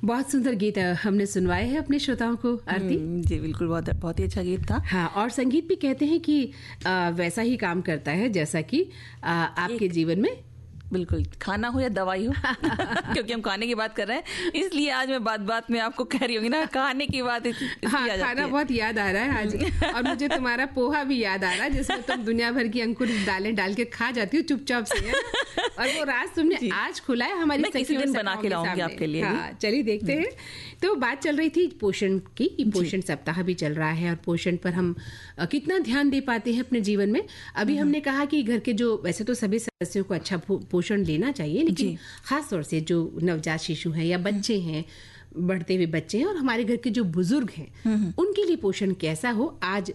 बहुत सुंदर गीत हमने सुनवाए हैं अपने श्रोताओं को आरती। जी बिल्कुल, बहुत ही अच्छा गीत था। हाँ, और संगीत भी कहते हैं कि वैसा ही काम करता है जैसा कि आपके जीवन में बिल्कुल खाना हो या दवाई हो क्योंकि हम खाने की बात कर रहे हैं, इसलिए आज मैं बात बात में आपको कह रही हूँ ना, खाने की बात हाँ, खाना बहुत याद आ रहा है आज। और मुझे तुम्हारा पोहा भी याद आ रहा है जिसमें तुम दुनिया भर की अंकुर दालें डाल के खा जाती हो चुपचाप से, और वो राज तुमने आज खुला है हमारी किसी दिन बना के लाऊंगी आपके लिए। हाँ, चलिए देखते हैं। तो बात चल रही थी पोषण की, पोषण सप्ताह भी चल रहा है और पोषण पर हम कितना ध्यान दे पाते हैं अपने जीवन में। अभी हमने कहा कि घर के जो, वैसे तो सभी सदस्यों को अच्छा पोषण लेना चाहिए, लेकिन खास तौर से जो नवजात शिशु हैं या बच्चे हैं, बढ़ते हुए बच्चे हैं, और हमारे घर के जो बुजुर्ग हैं उनके लिए पोषण कैसा हो, आज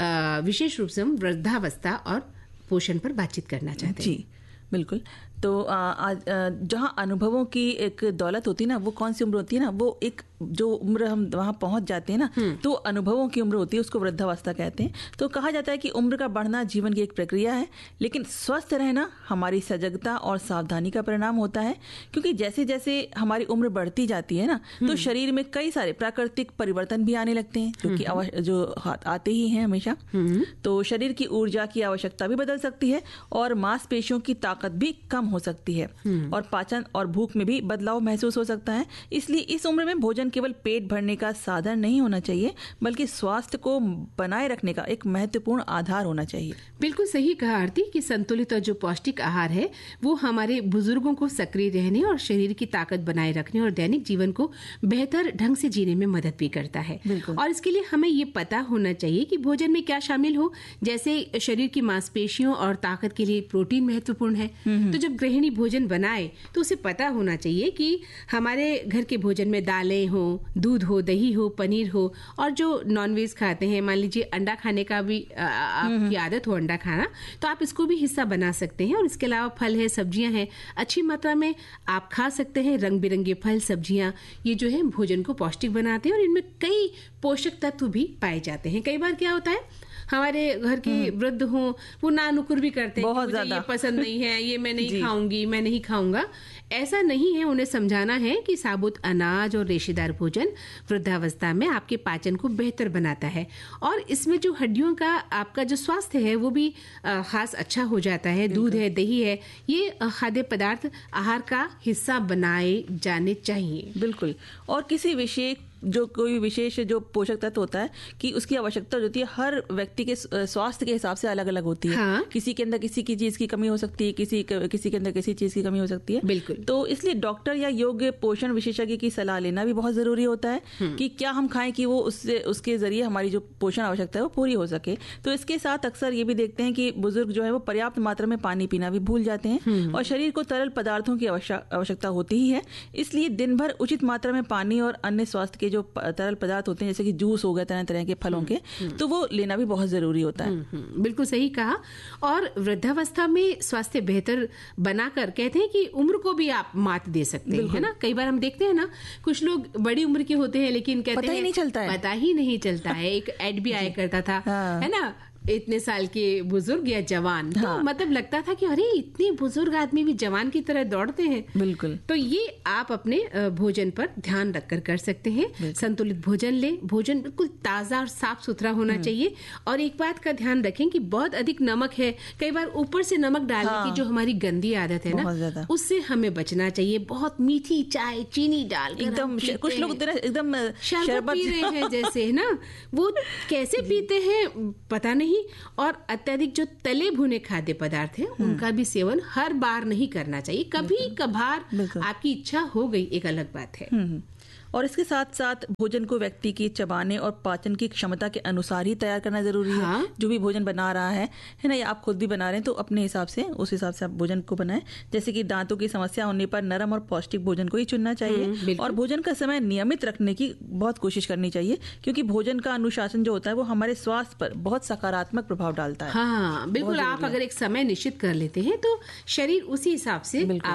विशेष रूप से हम वृद्धावस्था और पोषण पर बातचीत करना चाहते हैं। जी बिल्कुल। तो आज जहाँ अनुभवों की एक दौलत होती है ना, वो कौन सी उम्र होती है ना, वो एक जो उम्र हम वहाँ पहुंच जाते हैं ना, तो अनुभवों की उम्र होती है, उसको वृद्धावस्था कहते हैं। तो कहा जाता है कि उम्र का बढ़ना जीवन की एक प्रक्रिया है, लेकिन स्वस्थ रहना हमारी सजगता और सावधानी का परिणाम होता है। क्योंकि जैसे जैसे हमारी उम्र बढ़ती जाती है ना, तो शरीर में कई सारे प्राकृतिक परिवर्तन भी आने लगते हैं, जो आते ही हैं हमेशा। तो शरीर की ऊर्जा की आवश्यकता भी बदल सकती है और मांसपेशियों की ताकत भी कम हो सकती है, और पाचन और भूख में भी बदलाव महसूस हो सकता है। इसलिए इस उम्र में भोजन केवल पेट भरने का साधन नहीं होना चाहिए, बल्कि स्वास्थ्य को बनाए रखने का एक महत्वपूर्ण आधार होना चाहिए। बिल्कुल सही कहा आरती कि संतुलित और जो पौष्टिक आहार है वो हमारे बुजुर्गों को सक्रिय रहने और शरीर की ताकत बनाए रखने और दैनिक जीवन को बेहतर ढंग से जीने में मदद भी करता है। और इसके लिए हमें ये पता होना चाहिए कि भोजन में क्या शामिल हो। जैसे शरीर की मांसपेशियों और ताकत के लिए प्रोटीन महत्वपूर्ण है, तो जब गृहिणी भोजन बनाए तो उसे पता होना चाहिए कि हमारे घर के भोजन में दालें हो, दूध हो, दही हो, पनीर हो, और जो नॉनवेज खाते हैं, मान लीजिए अंडा खाने का भी आपकी आदत हो अंडा खाना, तो आप इसको भी हिस्सा बना सकते हैं। और इसके अलावा फल है, सब्जियां हैं, अच्छी मात्रा में आप खा सकते हैं। रंग बिरंगे फल, सब्जियां, ये जो है भोजन को पौष्टिक बनाते हैं और इनमें कई पोषक तत्व भी पाए जाते हैं। कई बार क्या होता है, हमारे घर के वृद्ध हों, वो नानुकुर भी करते हैं, बहुत मुझे ज्यादा ये पसंद नहीं है, ये मैं नहीं खाऊंगी, मैं नहीं खाऊंगा। ऐसा नहीं है, उन्हें समझाना है कि साबुत अनाज और रेशेदार भोजन वृद्धावस्था में आपके पाचन को बेहतर बनाता है, और इसमें जो हड्डियों का आपका जो स्वास्थ्य है वो भी खास अच्छा हो जाता है। दूध है, दही है, ये खाद्य पदार्थ आहार का हिस्सा बनाए जाने चाहिए। बिल्कुल। और किसी कोई विशेष जो पोषक तत्व होता है कि उसकी आवश्यकता जो होती है हर व्यक्ति के स्वास्थ्य के हिसाब से अलग अलग होती है। हाँ। किसी के अंदर किसी की चीज की कमी हो सकती है, किसी के अंदर किसी चीज की कमी हो सकती है। बिल्कुल। तो इसलिए डॉक्टर या योग्य पोषण विशेषज्ञ की सलाह लेना भी बहुत जरूरी होता है कि क्या हम खाएं कि वो उसके जरिए हमारी जो पोषण आवश्यकता है वो पूरी हो सके। तो इसके साथ अक्सर ये भी देखते हैं कि बुजुर्ग जो है वो पर्याप्त मात्रा में पानी पीना भी भूल जाते हैं, और शरीर को तरल पदार्थों की आवश्यकता होती ही है। इसलिए दिन भर उचित मात्रा में पानी और अन्य स्वास्थ्य के जो तरल पदार्थ होते हैं, जैसे कि जूस हो गए, तरह तरह के फलों के, तो वो लेना भी बहुत जरूरी होता है। बिल्कुल सही कहा। और वृद्धावस्था में स्वास्थ्य बेहतर बनाकर कहते हैं कि उम्र को भी आप मात दे सकते हैं, है ना। कई बार हम देखते हैं ना, कुछ लोग बड़ी उम्र के होते हैं लेकिन कहते हैं पता ही नहीं चलता है। एक एड भी आया करता था, है ना, इतने साल के बुजुर्ग या जवान, तो मतलब लगता था कि अरे इतने बुजुर्ग आदमी भी जवान की तरह दौड़ते हैं। बिल्कुल। तो ये आप अपने भोजन पर ध्यान रखकर कर सकते हैं। संतुलित भोजन ले, भोजन बिल्कुल ताजा और साफ सुथरा होना चाहिए। और एक बात का ध्यान रखें कि बहुत अधिक नमक है, कई बार ऊपर से नमक डालने की जो हमारी गंदी आदत है ना, उससे हमें बचना चाहिए। बहुत मीठी चाय चीनी डाल एकदम, कुछ लोग एकदम शरबत पी रहे हैं जैसे, है ना, वो कैसे पीते हैं पता नहीं। और अत्यधिक जो तले भुने खाद्य पदार्थ हैं उनका भी सेवन हर बार नहीं करना चाहिए। कभी कभार आपकी इच्छा हो गई, एक अलग बात है। और इसके साथ साथ भोजन को व्यक्ति की चबाने और पाचन की क्षमता के अनुसार ही तैयार करना जरूरी है। जो भी भोजन बना रहा है ना, या आप खुद भी बना रहे हैं, तो अपने हिसाब से, उस हिसाब से आप भोजन को बनाएं। जैसे कि दांतों की समस्या होने पर नरम और पौष्टिक भोजन को ही चुनना चाहिए, और भोजन का समय नियमित रखने की बहुत कोशिश करनी चाहिए, क्योंकि भोजन का अनुशासन जो होता है वो हमारे स्वास्थ्य पर बहुत सकारात्मक प्रभाव डालता है। हाँ बिल्कुल। आप अगर एक समय निश्चित कर लेते हैं तो शरीर उसी हिसाब से आपको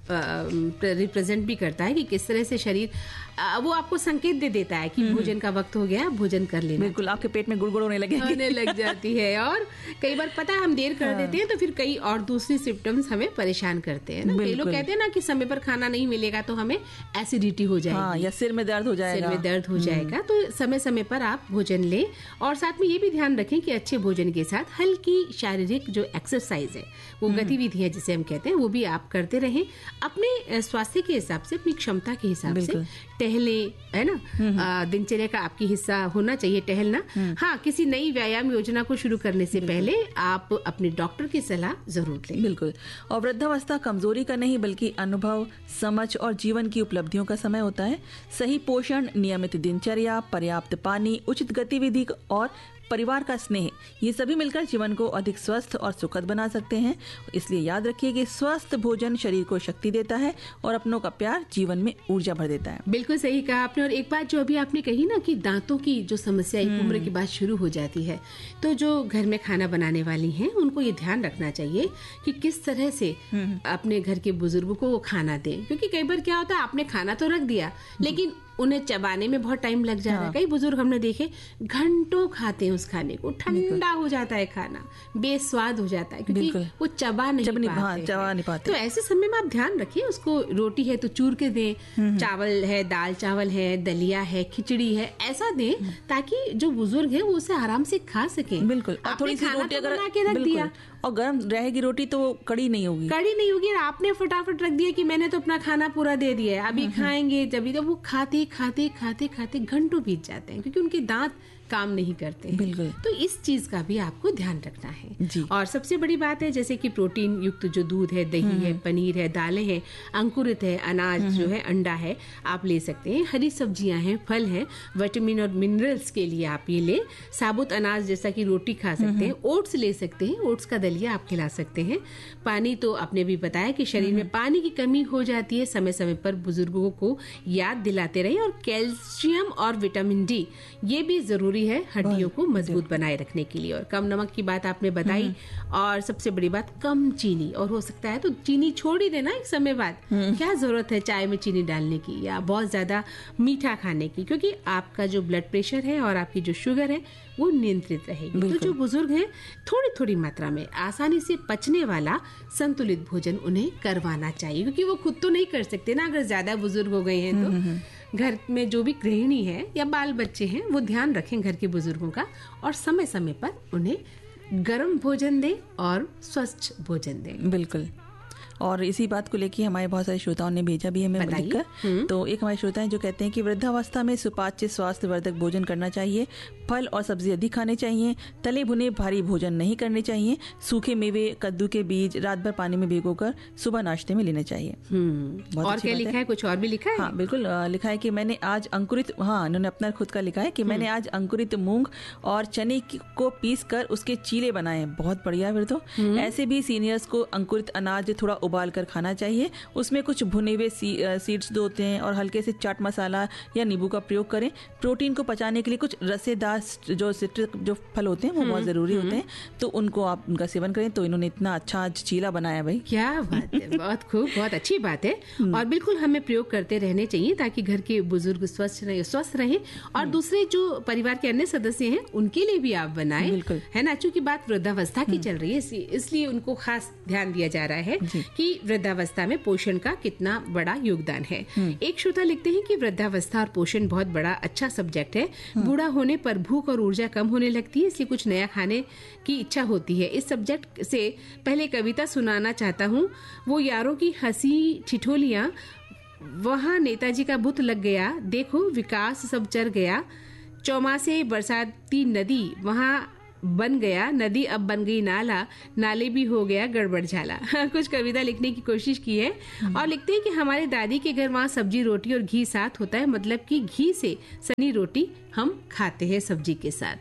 रिप्रेजेंट भी करता है कि किस तरह से शरीर वो आपको संकेत दे देता है कि भोजन का वक्त हो गया, भोजन कर लेना। बिल्कुल, आपके पेट में गुड़गुड़ होने लग जाती है। और कई बार पता है हम देर कर देते हैं तो फिर कई और दूसरी सिम्टम्स हमें परेशान करते हैं ना। कई लोग कहते हैं ना कि समय पर खाना नहीं मिलेगा तो हमें एसिडिटी हो जाएगी, या सिर में दर्द हो जाएगा। तो समय समय पर आप भोजन लें और साथ में ये भी ध्यान रखें कि अच्छे भोजन के साथ हल्की शारीरिक जो एक्सरसाइज है, वो गतिविधियां जिसे हम कहते हैं, वो भी आप करते रहें अपने स्वास्थ्य के हिसाब से, अपनी क्षमता के हिसाब से। टहले, है ना, दिनचर्या का आपकी हिस्सा होना चाहिए टहलना। हाँ, किसी नई व्यायाम योजना को शुरू करने से पहले आप अपने डॉक्टर की सलाह जरूर लें। बिल्कुल। और वृद्धावस्था कमजोरी का नहीं बल्कि अनुभव, समझ और जीवन की उपलब्धियों का समय होता है। सही पोषण, नियमित दिनचर्या, पर्याप्त पानी, उचित गतिविधि और परिवार का स्नेह, ये सभी मिलकर जीवन को अधिक स्वस्थ और सुखद बना सकते हैं। इसलिए याद रखिए कि स्वस्थ भोजन शरीर को शक्ति देता है और अपनों का प्यार जीवन में ऊर्जा भर देता है। बिल्कुल सही कहा आपने। और एक बात जो अभी आपने कही ना कि दांतों की जो समस्या एक उम्र के बाद शुरू हो जाती है, तो जो घर में खाना बनाने वाली हैं उनको ये ध्यान रखना चाहिए कि किस तरह से अपने घर के बुजुर्गों को वो खाना दें। क्योंकि कई बार क्या होता है, आपने खाना तो रख दिया लेकिन उन्हें चबाने में बहुत टाइम लग जाता है। कई बुजुर्ग हमने देखे घंटों खाते हैं उस खाने को, ठंडा हो जाता है खाना, बेस्वाद हो जाता है क्योंकि वो चबा नहीं पाते। तो ऐसे समय में आप ध्यान रखिए, उसको रोटी है तो चूर के दें, चावल है, दाल चावल है, दलिया है, खिचड़ी है, ऐसा दें ताकि जो बुजुर्ग है वो उसे आराम से खा सके। बिल्कुल। और थोड़ी सी रोटी अगर बना के रख दिया और गर्म रहेगी रोटी तो कड़ी नहीं होगी। और आपने फटाफट रख दिया कि मैंने तो अपना खाना पूरा दे दिया है, अभी खाएंगे, जब तो वो खाते खाते घंटों बीत जाते हैं क्योंकि उनके दांत काम नहीं करते हैं। बिल्कुल। तो इस चीज का भी आपको ध्यान रखना है जी। और सबसे बड़ी बात है जैसे कि प्रोटीन युक्त जो दूध है, दही है, पनीर है, दालें हैं, अंकुरित है, अनाज जो है, अंडा है, आप ले सकते हैं। हरी सब्जियां हैं, फल हैं, विटामिन और मिनरल्स के लिए आप ये ले। साबुत अनाज जैसा कि रोटी खा सकते हैं, ओट्स ले सकते हैं, ओट्स का दलिया आप खिला सकते हैं। पानी तो आपने भी बताया कि शरीर में पानी की कमी हो जाती है, समय समय पर बुजुर्गों को याद दिलाते रहे। और कैल्शियम और विटामिन डी ये भी जरूरी है हड्डियों को मजबूत बनाए रखने के लिए। और कम नमक की बात आपने बताई और सबसे बड़ी बात कम चीनी, और हो सकता है तो चीनी छोड़ ही देना एक समय बाद। क्या जरूरत है चाय में चीनी डालने की या बहुत ज्यादा मीठा खाने की, क्योंकि आपका जो ब्लड प्रेशर है और आपकी जो शुगर है वो नियंत्रित रहेगी। तो जो बुजुर्ग हैं थोड़ी थोड़ी मात्रा में आसानी से पचने वाला संतुलित भोजन उन्हें करवाना चाहिए, क्योंकि वो खुद तो नहीं कर सकते ना। अगर ज्यादा बुजुर्ग हो गए हैं तो घर में जो भी गृहिणी है या बाल बच्चे हैं वो ध्यान रखें घर के बुजुर्गों का और समय समय पर उन्हें गर्म भोजन दें और स्वच्छ भोजन दें। बिल्कुल। और इसी बात को लेकर हमारे बहुत सारे श्रोताओं ने भेजा भी हमें लिखकर। तो एक हमारे श्रोता हैं जो कहते हैं कि वृद्धावस्था में सुपाच्य स्वास्थ्यवर्धक भोजन करना चाहिए, फल और सब्जी अधिक खाने चाहिए, तले भुने भारी भोजन नहीं करने चाहिए, सूखे मेवे, कद्दू के बीज रात भर पानी में भिगोकर सुबह नाश्ते में लेने चाहिए। और क्या लिखा है? कुछ और भी लिखा है? हाँ बिल्कुल, लिखा है कि मैंने आज अंकुरित, इन्होंने अपना खुद का लिखा है कि मैंने आज अंकुरित मूंग और चने को पीस कर उसके चीले बनाए। बहुत बढ़िया। फिर तो ऐसे भी सीनियर्स को अंकुरित अनाज थोड़ा उबाल कर खाना चाहिए, उसमें कुछ भुने हुए सीड्स होते हैं और हल्के से चाट मसाला या नींबू का प्रयोग करें। प्रोटीन को पचाने के लिए कुछ रसेदार जो सिट्रिक जो फल होते हैं वो बहुत जरूरी होते हैं, तो उनको आप उनका सेवन करें। तो इन्होंने इतना अच्छा चीला बनाया भाई। क्या बात है, बहुत खूब, बहुत अच्छी बात है। और बिल्कुल हमें प्रयोग करते रहने चाहिए ताकि घर के बुजुर्ग स्वस्थ रहें और दूसरे जो परिवार के अन्य सदस्य हैं उनके लिए भी आप बनाएं, है ना। चूंकि बात वृद्धावस्था की चल रही है इसलिए उनको खास ध्यान दिया जा रहा है कि वृद्धावस्था में पोषण का कितना बड़ा योगदान है। एक श्रोता लिखते हैं कि वृद्धावस्था और पोषण बहुत बड़ा अच्छा सब्जेक्ट है। बूढ़ा होने पर भूख और ऊर्जा कम होने लगती है, इसलिए कुछ नया खाने की इच्छा होती है। इस सब्जेक्ट से पहले कविता सुनाना चाहता हूँ। वो यारों की हंसी ठिठोलियां, वहाँ नेताजी का बुत लग गया, देखो विकास सब चर गया, चौमासे बरसाती नदी वहाँ बन गया, नदी अब बन गई नाला, नाले भी हो गया गड़बड़ झाला। कुछ कविता लिखने की कोशिश की है और लिखते हैं कि हमारे दादी के घर वहाँ सब्जी रोटी और घी साथ होता है, मतलब कि घी से सनी रोटी हम खाते हैं सब्जी के साथ।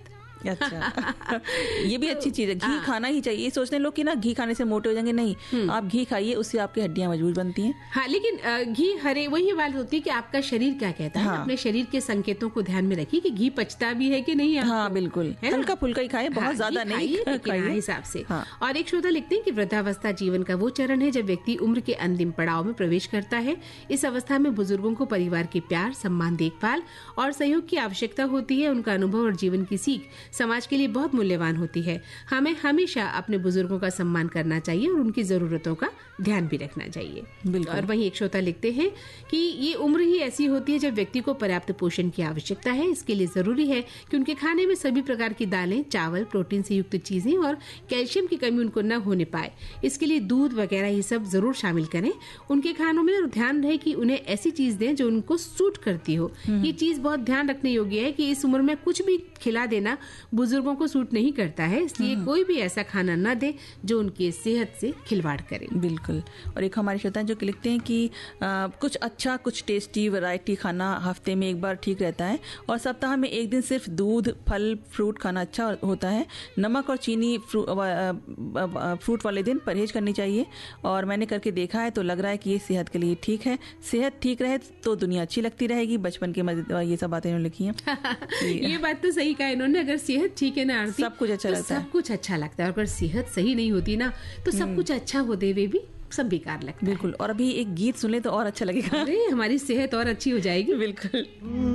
अच्छा ये भी अच्छी चीज है, घी खाना ही चाहिए। सोचते हैं लोग कि ना घी खाने से मोटे हो जाएंगे, नहीं, आप घी खाइए, उससे आपकी हड्डियां मजबूत बनती हैं। हाँ, लेकिन घी हरे वही बात होती है कि आपका शरीर क्या कहता है। अपने शरीर के संकेतों को ध्यान में रखिए कि घी पचता भी है कि नहीं। हाँ बिल्कुल, हल्का फुल्का ही खाए, बहुत ज्यादा नहीं खाइए हिसाब से। और एक श्रोता लिखते हैं कि वृद्धावस्था जीवन का वो चरण है जब व्यक्ति उम्र के अंतिम पड़ाव में प्रवेश करता है। इस अवस्था में बुजुर्गों को परिवार के प्यार, सम्मान, देखभाल और सहयोग की आवश्यकता होती है। उनका अनुभव और जीवन की सीख समाज के लिए बहुत मूल्यवान होती है। हमें हमेशा अपने बुजुर्गों का सम्मान करना चाहिए और उनकी जरूरतों का ध्यान भी रखना चाहिए। और वहीं एक श्रोता लिखते हैं कि ये उम्र ही ऐसी होती है जब व्यक्ति को पर्याप्त पोषण की आवश्यकता है। इसके लिए जरूरी है कि उनके खाने में सभी प्रकार की दालें, चावल, प्रोटीन से युक्त चीजें और कैल्शियम की कमी उनको न होने पाए। इसके लिए दूध वगैरह ये सब जरूर शामिल करें उनके खानों में, और ध्यान रहे कि उन्हें ऐसी चीज दें जो उनको सूट करती हो। ये चीज बहुत ध्यान रखने योग्य है कि इस उम्र में कुछ भी खिला देना बुजुर्गों को सूट नहीं करता है, इसलिए कोई भी ऐसा खाना न दे जो उनकी सेहत से खिलवाड़ करे। बिल्कुल। और एक हमारे श्रोता जो लिखते हैं कि कुछ अच्छा, कुछ टेस्टी वैरायटी खाना हफ्ते में एक बार ठीक रहता है, और सप्ताह में एक दिन सिर्फ दूध, फल, फ्रूट खाना अच्छा होता है। नमक और चीनी फ्रूट वाले दिन परहेज करनी चाहिए, और मैंने करके देखा है तो लग रहा है कि ये सेहत के लिए ठीक है। सेहत ठीक रहे तो दुनिया अच्छी लगती रहेगी। बचपन के ये सब बातें इन्होंने लिखी हैं। ये बात तो सही कहा इन्होंने। अगर सेहत ठीक है ना आरती, सब कुछ अच्छा लगता है, सब कुछ अच्छा लगता है। और अगर सेहत सही नहीं होती ना तो सब कुछ अच्छा होते हुए भी सब बेकार लगता है। बिल्कुल। और अभी एक गीत सुन ले तो और अच्छा लगेगा। अरे हमारी सेहत और अच्छी हो जाएगी। बिल्कुल।